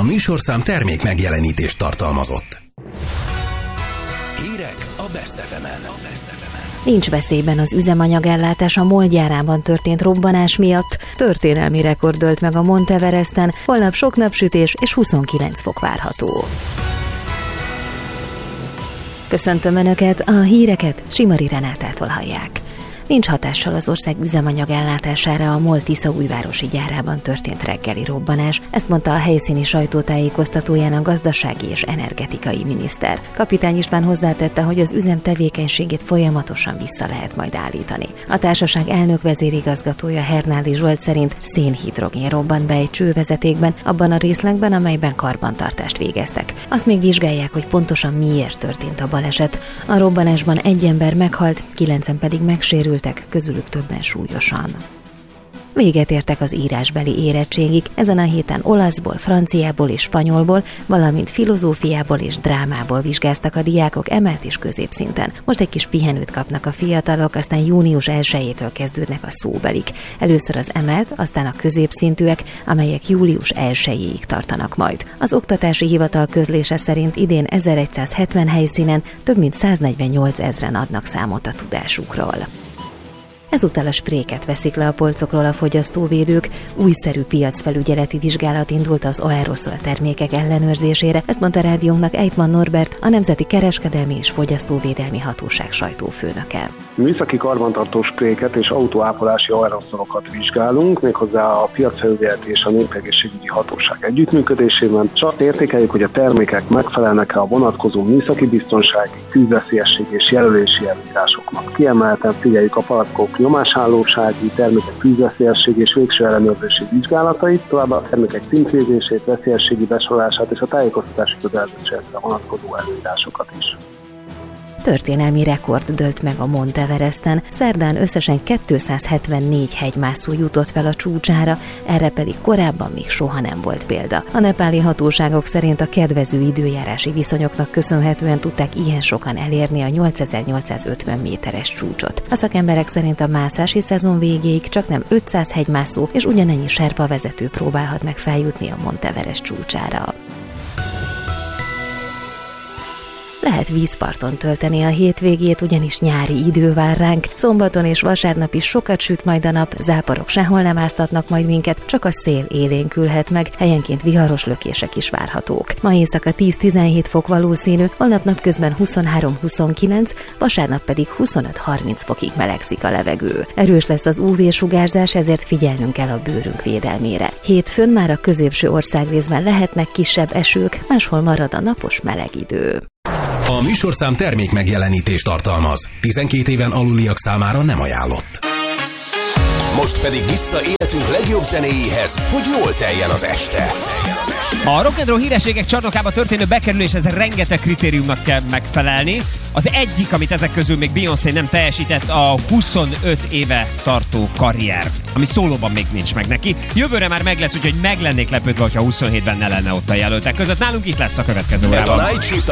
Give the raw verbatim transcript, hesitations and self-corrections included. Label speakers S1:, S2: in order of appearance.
S1: A műsorszám termék megjelenítést tartalmazott. Hírek a Best ef emen.
S2: Nincs veszélyben az üzemanyagellátás a MOL gyárában történt robbanás miatt. Történelmi rekord dőlt meg a Mount Everesten, holnap sok napsütés és huszonkilenc fok várható. Köszöntöm Önöket, a híreket Simari Renátától hallják. Nincs hatással az ország üzemanyag-ellátására a MOL Tiszaújvárosi gyárában történt reggeli robbanás, ezt mondta a helyszíni sajtótájékoztatóján a gazdasági és energetikai miniszter. Kapitány István hozzátette, hogy az üzem tevékenységét folyamatosan vissza lehet majd állítani. A társaság elnök vezérigazgatója Hernádi Zsolt szerint szénhidrogén robbant be egy csővezetékben, abban a részlegben, amelyben karbantartást végeztek. Azt még vizsgálják, hogy pontosan miért történt a baleset. A robbanásban egy ember meghalt, kilencen pedig megsérült, közülük többen súlyosan. Véget értek az írásbeli érettségig, ezen a héten olaszból, franciából és spanyolból, valamint filozófiából és drámából vizsgáztak a diákok emelt és középszinten. Most egy kis pihenőt kapnak a fiatalok, aztán június elsejétől kezdődnek a szóbelik. Először az emelt, aztán a középszintűek, amelyek július elsejéig tartanak majd. Az Oktatási Hivatal közlése szerint idén ezeregyszázhetven helyszínen több mint száznegyvennyolc ezren adnak számot a tudásukról. Ezúttal a spréket veszik le a polcokról a fogyasztóvédők, újszerű piacfelügyeleti vizsgálat indult az aeroszol termékek ellenőrzésére, ezt mondta rádiónknak Ejtman Norbert, a Nemzeti Kereskedelmi és Fogyasztóvédelmi Hatóság sajtófőnöke.
S3: Műszaki karbantartó spréket és autóápolási aeroszolokat vizsgálunk, méghozzá a piacfelügyeleti és a népegészségügyi hatóság együttműködésében, és azt értékeljük, hogy a termékek megfelelnek-e a vonatkozó műszaki biztonsági, tűzveszélyesség és jelölési előírásoknak. Kiemelten figyeljük a palackok nyomásállósági, termékek tűzveszélyesség és végső ellenőrzési vizsgálatait, továbbá a termékek szintvédését, veszélyességi besorolását és a tájékoztatási kötelezettségekre vonatkozó előírásokat is.
S2: Történelmi rekord dőlt meg a Mount Everesten, szerdán összesen kétszázhetvennégy hegymászó jutott fel a csúcsára, erre pedig korábban még soha nem volt példa. A nepáli hatóságok szerint a kedvező időjárási viszonyoknak köszönhetően tudták ilyen sokan elérni a nyolcezer-nyolcszázötven méteres csúcsot. A szakemberek szerint a mászási szezon végéig csaknem ötszáz hegymászó és ugyanennyi serpa vezető próbálhat meg feljutni a Mount Everest csúcsára. Lehet vízparton tölteni a hétvégét, ugyanis nyári idő vár ránk. Szombaton és vasárnap is sokat süt majd a nap, záporok sehol nem áztatnak majd minket, csak a szél élénkülhet meg, helyenként viharos lökések is várhatók. Ma éjszaka tíz-tizenhét fok valószínű, holnap napközben huszonhárom-huszonkilenc, vasárnap pedig huszonöt-harminc fokig melegszik a levegő. Erős lesz az ú vé-sugárzás, ezért figyelnünk kell a bőrünk védelmére. Hétfőn már a középső országrészben lehetnek kisebb esők, máshol marad a napos meleg idő.
S1: A műsorszám termék megjelenítést tartalmaz. tizenkét éven aluliak számára nem ajánlott. Most pedig vissza életünk legjobb zenéjéhez, hogy jól teljen az este.
S4: A rock and roll hírességek csarnokába történő bekerüléshez rengeteg kritériumnak kell megfelelni. Az egyik, amit ezek közül még Beyoncé nem teljesített, a huszonöt éve tartó karrier, ami szólóban még nincs meg neki. Jövőre már meg lesz, úgyhogy meg lennék lepődve, hogyha huszonhétben ne lenne ott a jelöltek között. Nálunk itt lesz a következő órában.
S1: Ez a Night Shift